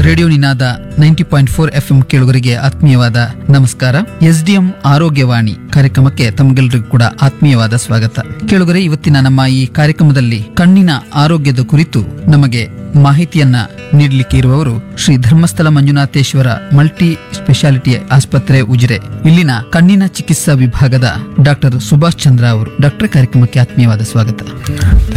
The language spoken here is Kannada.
ರೇಡಿಯೋ ನಿನಾದ 90.4 FM ಕೇಳುಗರಿಗೆ ಆತ್ಮೀಯವಾದ ನಮಸ್ಕಾರ. SDM ಆರೋಗ್ಯವಾಣಿ ಕಾರ್ಯಕ್ರಮಕ್ಕೆ ತಮಗೆಲ್ಲರಿಗೂ ಕೂಡ ಆತ್ಮೀಯವಾದ ಸ್ವಾಗತ. ಕೇಳುಗರೆ, ಇವತ್ತಿನ ನಮ್ಮ ಈ ಕಾರ್ಯಕ್ರಮದಲ್ಲಿ ಕಣ್ಣಿನ ಆರೋಗ್ಯದ ಕುರಿತು ನಮಗೆ ಮಾಹಿತಿಯನ್ನ ನೀಡಲಿಕ್ಕೆ ಇರುವವರು ಶ್ರೀ ಧರ್ಮಸ್ಥಳ ಮಂಜುನಾಥೇಶ್ವರ ಮಲ್ಟಿ ಸ್ಪೆಷಾಲಿಟಿ ಆಸ್ಪತ್ರೆ ಉಜಿರೆ ಇಲ್ಲಿನ ಕಣ್ಣಿನ ಚಿಕಿತ್ಸಾ ವಿಭಾಗದ ಡಾಕ್ಟರ್ ಸುಭಾಷ್ ಚಂದ್ರ ಅವರು. ಡಾಕ್ಟರ್, ಕಾರ್ಯಕ್ರಮಕ್ಕೆ ಆತ್ಮೀಯವಾದ ಸ್ವಾಗತ.